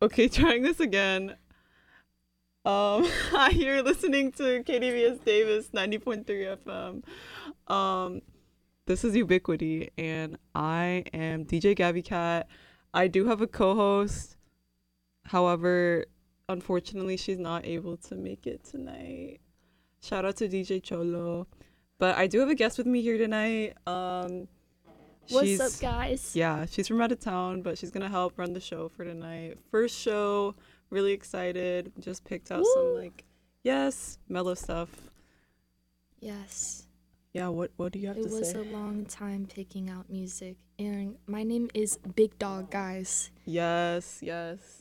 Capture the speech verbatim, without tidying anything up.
Okay, trying this again. Um, you're listening to K D V S Davis ninety point three F M. Um, this is Ubiquity, and I am D J Gabby Cat. I do have a co-host. However, unfortunately, she's not able to make it tonight. Shout out to D J Cholo. But I do have a guest with me here tonight. Um, What's up, she's guys? yeah, she's from out of town, but she's gonna help run the show for tonight. First show, really excited. Just picked out some Woo! like yes, mellow stuff. Yes, Yeah, what what do you have it to was say? a long time picking out music, and my name is Big Dog, guys. Yes, yes.